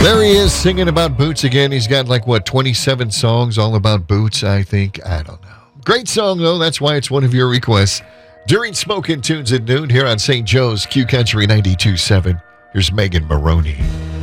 There he is singing about boots again. He's got 27 songs all about boots, I think. I don't know. Great song, though. That's why it's one of your requests. During Smokin' Tunes at noon here on St. Joe's Q Country 92.7, here's Megan Maroney.